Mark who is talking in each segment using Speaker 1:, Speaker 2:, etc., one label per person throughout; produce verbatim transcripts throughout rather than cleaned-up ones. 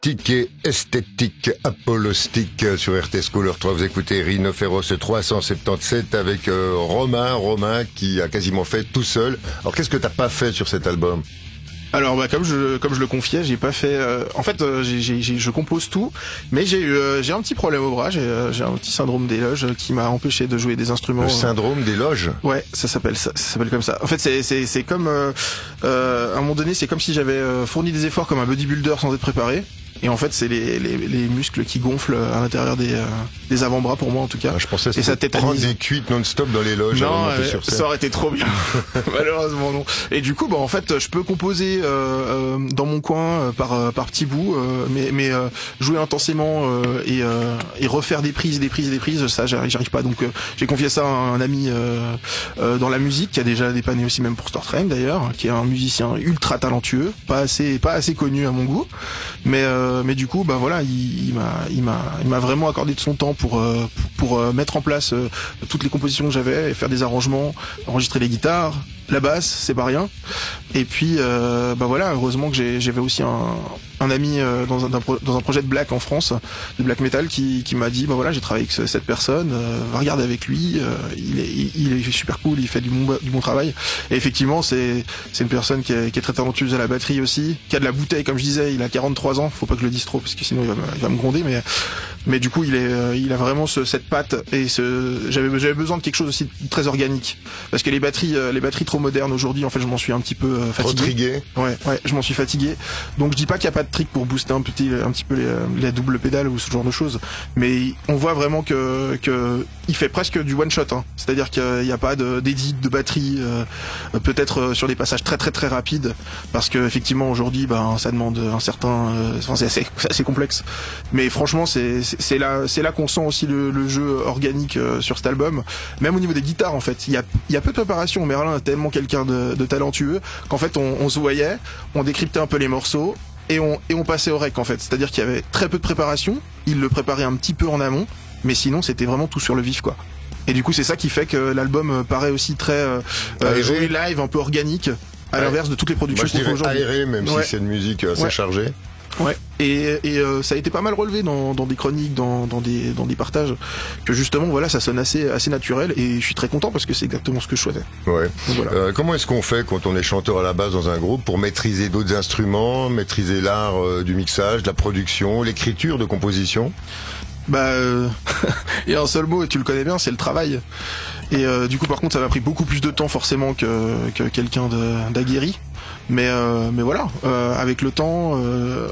Speaker 1: Mystique et esthétique, apolostique sur R T S Couleur trois. Vous écoutez Rhinophéros trois cent soixante-dix-sept avec euh, Romain, Romain qui a quasiment fait tout seul. Alors qu'est-ce que t'as pas fait sur cet album ?
Speaker 2: Alors bah comme je comme je le confiais, j'ai pas fait. Euh, en fait, euh, j'ai, j'ai, j'ai, je compose tout, mais j'ai eu euh, j'ai un petit problème au bras. J'ai, euh, j'ai un petit syndrome des loges qui m'a empêché de jouer des instruments.
Speaker 1: Le syndrome des loges.
Speaker 2: Ouais, ça s'appelle ça, ça s'appelle comme ça. En fait, c'est c'est c'est comme euh, euh, à un moment donné, c'est comme si j'avais euh, fourni des efforts comme un bodybuilder sans être préparé. Et en fait, c'est les, les, les muscles qui gonflent à l'intérieur des, euh, des avant-bras, pour moi en tout cas.
Speaker 1: Ah, je pensais que
Speaker 2: et ça
Speaker 1: c'était prendre des cuites non-stop dans les loges.
Speaker 2: Non,
Speaker 1: avant de monter
Speaker 2: euh,
Speaker 1: sur scène.
Speaker 2: ça aurait été trop bien. Malheureusement non. Et du coup, bah en fait, je peux composer euh, euh, dans mon coin euh, par euh, par petits bouts, euh, mais mais euh, jouer intensément euh, et euh, et refaire des prises, des prises, des prises, ça j'arrive, j'arrive pas. Donc euh, j'ai confié ça à un ami euh, euh, dans la musique qui a déjà dépanné aussi même pour Star Trek d'ailleurs, qui est un musicien ultra talentueux, pas assez pas assez connu à mon goût, mais euh, mais du coup, bah voilà. Voilà, il, il m'a, il m'a, il m'a vraiment accordé de son temps pour euh, pour, pour euh, mettre en place euh, toutes les compositions que j'avais, et faire des arrangements, enregistrer les guitares, la basse, c'est pas rien. Et puis, euh, bah voilà, heureusement que j'ai, j'avais aussi un, un ami euh, dans un dans un projet de black en France, de black metal, qui qui m'a dit, bah voilà, j'ai travaillé avec cette personne, euh, va regarder avec lui, euh, il est il, il est super cool, il fait du bon du bon travail. Et effectivement, c'est c'est une personne qui est, qui est très talentueuse à la batterie aussi, qui a de la bouteille, comme je disais, il a quarante-trois ans, faut pas que je le dise trop parce que sinon il va me, il va me gronder, mais mais du coup il est euh, il a vraiment ce, cette patte, et ce j'avais j'avais besoin de quelque chose aussi de très organique, parce que les batteries euh, les batteries trop modernes aujourd'hui, en fait je m'en suis un petit peu euh, fatigué.
Speaker 1: Retrigué.
Speaker 2: Ouais ouais, je m'en suis fatigué. Donc je dis pas qu'il y a pas de trick pour booster un petit un petit peu les, les doubles pédales ou ce genre de choses, mais on voit vraiment que que il fait presque du one shot, hein. C'est-à-dire qu'il y a pas de d'édit de batterie, euh, peut-être sur des passages très très très rapides, parce que effectivement aujourd'hui ben ça demande un certain euh, enfin, c'est assez c'est assez complexe. Mais franchement, c'est c'est, c'est là c'est là qu'on sent aussi le, le jeu organique euh, sur cet album. Même au niveau des guitares, en fait, il y a il y a peu de préparation. Merlin est tellement quelqu'un de, de talentueux qu'en fait on, on se voyait, on décryptait un peu les morceaux et on et on passait au rec, en fait. C'est-à-dire qu'il y avait très peu de préparation. Il le préparait un petit peu en amont, mais sinon c'était vraiment tout sur le vif, quoi. Et du coup, c'est ça qui fait que l'album paraît aussi très euh, euh, joué live, un peu organique, à ouais. l'inverse de toutes les productions
Speaker 1: qu'on fait aujourd'hui. Aéré, même ouais. si c'est une musique assez
Speaker 2: ouais.
Speaker 1: chargée.
Speaker 2: Ouais. Et, et euh, ça a été pas mal relevé dans, dans des chroniques, dans, dans des dans des partages, que justement voilà, ça sonne assez assez naturel, et je suis très content parce que c'est exactement ce que je souhaitais.
Speaker 1: Ouais. Voilà. Euh, comment est-ce qu'on fait quand on est chanteur à la base dans un groupe pour maîtriser d'autres instruments, maîtriser l'art euh, du mixage, de la production, l'écriture de composition?
Speaker 2: Bah, euh, il y a un seul mot et tu le connais bien, c'est le travail. Et euh, du coup, par contre, ça m'a pris beaucoup plus de temps forcément que, que quelqu'un de, d'aguerri. Mais euh, mais voilà, euh, avec le temps, euh,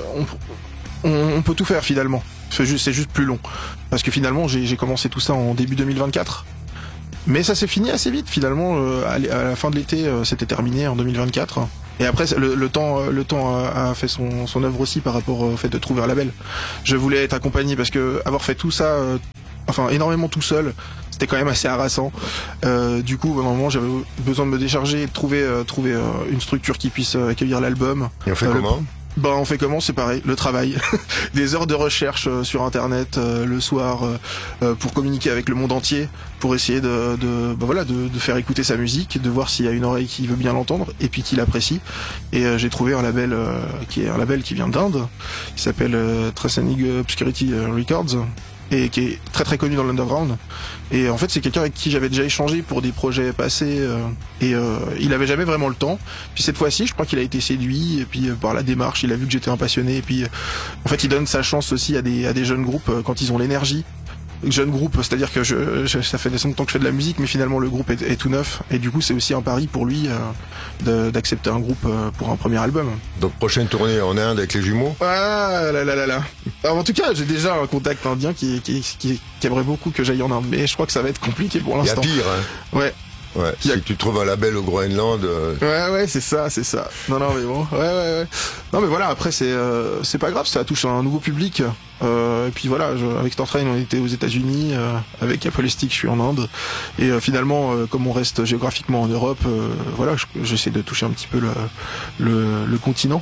Speaker 2: on, on, on peut tout faire finalement. C'est juste, c'est juste plus long. Parce que finalement, j'ai, j'ai commencé tout ça en début deux mille vingt-quatre. Mais ça s'est fini assez vite finalement. Euh, à la fin de l'été, euh, c'était terminé en deux mille vingt-quatre. Et après, le, le temps, le temps a, a fait son, son œuvre aussi par rapport au fait de trouver un label. Je voulais être accompagné parce que avoir fait tout ça, euh, enfin énormément tout seul, c'était quand même assez harassant. Euh, du coup, à un moment, j'avais besoin de me décharger et de trouver, euh, trouver euh, une structure qui puisse euh, accueillir l'album.
Speaker 1: Et on fait euh, comment
Speaker 2: le... Ben, on fait comment? C'est pareil, le travail. Des heures de recherche euh, sur Internet euh, le soir euh, euh, pour communiquer avec le monde entier, pour essayer de, de, ben voilà, de, de faire écouter sa musique, de voir s'il y a une oreille qui veut bien l'entendre et puis qui l'apprécie. Et euh, j'ai trouvé un label euh, qui est un label qui vient d'Inde, qui s'appelle euh, Tracenig Obscurity Records, et qui est très très connu dans l'underground. Et en fait, c'est quelqu'un avec qui j'avais déjà échangé pour des projets passés, euh, et euh, il avait jamais vraiment le temps. Puis cette fois-ci, je crois qu'il a été séduit, et puis euh, par la démarche, il a vu que j'étais un passionné, et puis euh, en fait, il donne sa chance aussi à des à des jeunes groupes euh, quand ils ont l'énergie. Jeune groupe, c'est-à-dire que je, je ça fait des longtemps que je fais de la musique, mais finalement le groupe est, est tout neuf, et du coup c'est aussi un pari pour lui euh, de, d'accepter un groupe euh, pour un premier album.
Speaker 1: Donc prochaine tournée en Inde avec les jumeaux.
Speaker 2: Ah là là là là. Alors, en tout cas, j'ai déjà un contact indien qui qui, qui qui aimerait beaucoup que j'aille en Inde, mais je crois que ça va être compliqué pour l'instant.
Speaker 1: Il y a pire. Hein.
Speaker 2: Ouais.
Speaker 1: Ouais. Si a... tu trouves un label au Groenland. Euh...
Speaker 2: Ouais ouais, c'est ça, c'est ça. Non non mais bon. Ouais ouais ouais. Non mais voilà, après c'est euh, c'est pas grave, ça touche un nouveau public. Euh, et puis voilà, je, avec Star Train, on était aux États-Unis, euh, avec Apolostic, je suis en Inde, et euh, finalement, euh, comme on reste géographiquement en Europe, euh, voilà, je, j'essaie de toucher un petit peu le le, le continent.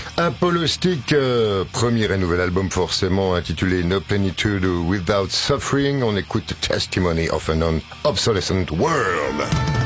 Speaker 1: Apolostic, euh, premier et nouvel album forcément intitulé No Plenitude Without Suffering. On écoute Testimony of an Obsolescent World.